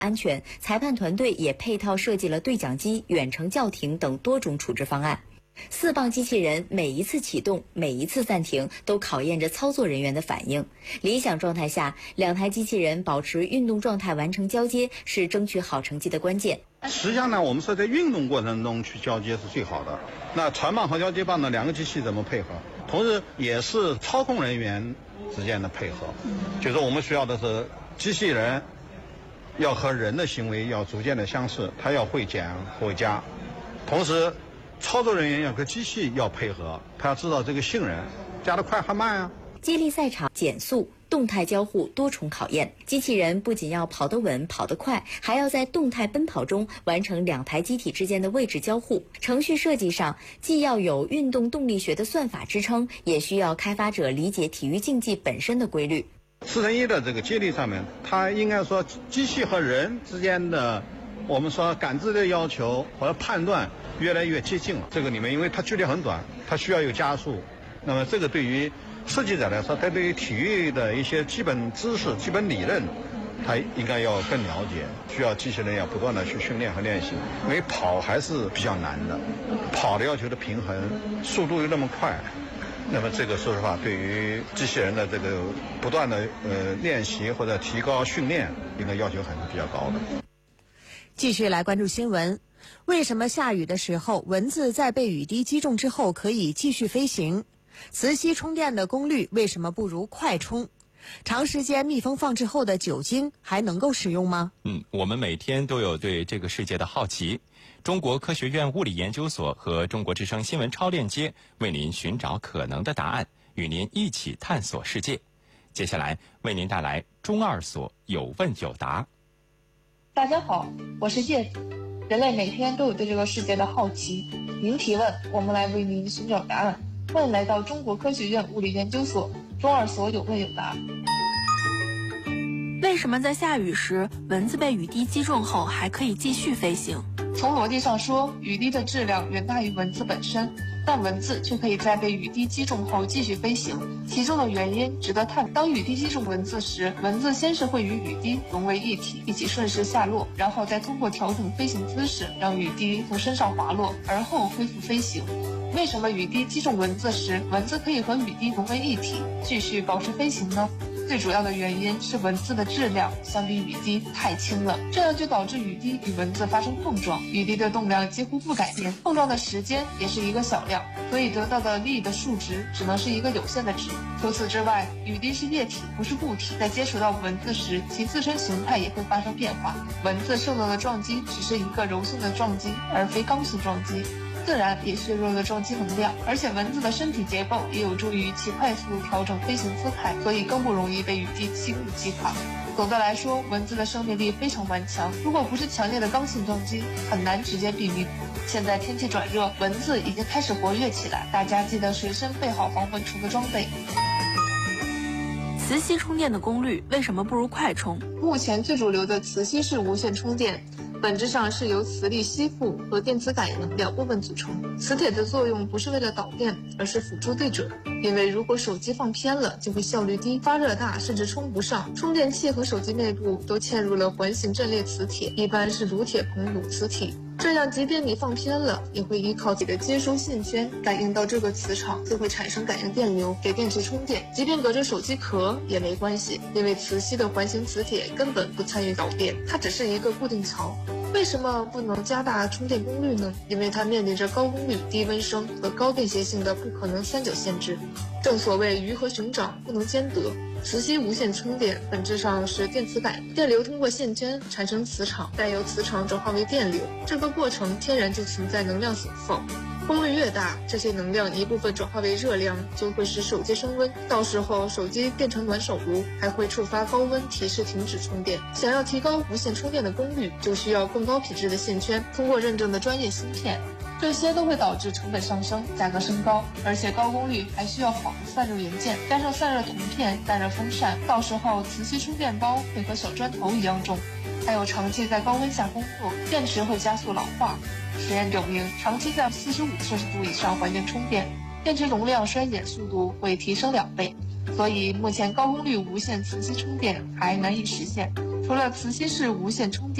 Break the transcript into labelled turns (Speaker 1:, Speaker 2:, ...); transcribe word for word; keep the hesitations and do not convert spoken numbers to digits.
Speaker 1: 安全，裁判团队也配套设计了对讲机、远程叫停等多种处置方案。四磅机器人每一次启动、每一次暂停，都考验着操作人员的反应。理想状态下，两台机器人保持运动状态完成交接，是争取好成绩的关键。
Speaker 2: 实际上呢，我们是在运动过程中去交接是最好的。那传棒和交接棒呢，两个机器怎么配合？同时也是操控人员之间的配合，就是我们需要的是机器人要和人的行为要逐渐的相似，它要会减会加，同时操作人员要跟机器要配合，他要知道这个性能加得快还慢啊。
Speaker 1: 接力赛场减速、动态交互多重考验，机器人不仅要跑得稳、跑得快，还要在动态奔跑中完成两台机体之间的位置交互。程序设计上，既要有运动动力学的算法支撑，也需要开发者理解体育竞技本身的规律。
Speaker 2: 四乘一的这个接力上面，它应该说机器和人之间的，我们说感知的要求和判断越来越接近了。这个里面，因为它距离很短，它需要有加速，那么这个对于设计者来说，他对于体育的一些基本知识、基本理论，他应该要更了解，需要机器人要不断的去训练和练习。因为跑还是比较难的，跑的要求的平衡，速度又那么快，那么这个说实话，对于机器人的这个不断的呃练习或者提高训练，应该要求还是比较高的。
Speaker 3: 继续来关注新闻。为什么下雨的时候，蚊子在被雨滴击中之后可以继续飞行？磁吸充电的功率为什么不如快充？长时间密封放置后的酒精还能够使用吗？
Speaker 4: 嗯，我们每天都有对这个世界的好奇。中国科学院物理研究所和中国之声新闻超链接为您寻找可能的答案，与您一起探索世界。接下来为您带来中二所有问有答。
Speaker 5: 大家好，我是叶子。人类每天都有对这个世界的好奇，您提问，我们来为您寻找答案。欢迎来到中国科学院物理研究所中二所有问有答。
Speaker 6: 为什么在下雨时，蚊子被雨滴击中后还可以继续飞行？
Speaker 5: 从逻辑上说，雨滴的质量远大于蚊子本身，但蚊子却可以在被雨滴击中后继续飞行，其中的原因值得探讨。当雨滴击中蚊子时，蚊子先是会与雨滴融为一体，一起顺势下落，然后再通过调整飞行姿势，让雨滴从身上滑落，而后恢复飞行。为什么雨滴击中蚊子时，蚊子可以和雨滴融为一体，继续保持飞行呢？最主要的原因是蚊子的质量相比雨滴太轻了，这样就导致雨滴与蚊子发生碰撞，雨滴的动量几乎不改变，碰撞的时间也是一个小量，所以得到的力的数值只能是一个有限的值。除此之外，雨滴是液体，不是固体，在接触到蚊子时，其自身形态也会发生变化。蚊子受到的撞击只是一个柔性的撞击，而非刚性撞击，自然也削弱了撞击能量，而且蚊子的身体结构也有助于其快速调整飞行姿态，所以更不容易被雨滴轻易击垮。总的来说，蚊子的生命力非常顽强，如果不是强烈的刚性撞击，很难直接毙命。现在天气转热，蚊子已经开始活跃起来，大家记得随身备好防蚊虫的装备。
Speaker 6: 磁吸充电的功率为什么不如快充？
Speaker 5: 目前最主流的磁吸式无线充电，本质上是由磁力吸附和电磁感应两部分组成。磁铁的作用不是为了导电，而是辅助对准。因为如果手机放偏了，就会效率低、发热大，甚至充不上。充电器和手机内部都嵌入了环形阵列磁铁，一般是铝铁硼卤磁体。这样即便你放偏了，也会依靠你的接收线圈感应到这个磁场，就会产生感应电流，给电池充电。即便隔着手机壳也没关系，因为磁吸的环形磁铁根本不参与导电，它只是一个固定槽。为什么不能加大充电功率呢？因为它面临着高功率、低温升和高便携性的不可能三角限制。正所谓鱼和熊掌不能兼得。磁吸无线充电本质上是电磁感应，电流通过线圈产生磁场，再由磁场转化为电流，这个过程天然就存在能量损耗。功率越大，这些能量一部分转化为热量，就会使手机升温，到时候手机变成暖手炉，还会触发高温提示停止充电。想要提高无线充电的功率，就需要更高品质的线圈，通过认证的专业芯片，这些都会导致成本上升，价格升高，而且高功率还需要好的散热元件，加上散热铜片、散热风扇，到时候磁吸充电包会和小砖头一样重。还有长期在高温下工作，电池会加速老化。实验表明，长期在四十五摄氏度以上环境充电，电池容量衰减速度会提升两倍。所以目前高功率无线磁吸充电还难以实现，除除了磁吸式无线充电。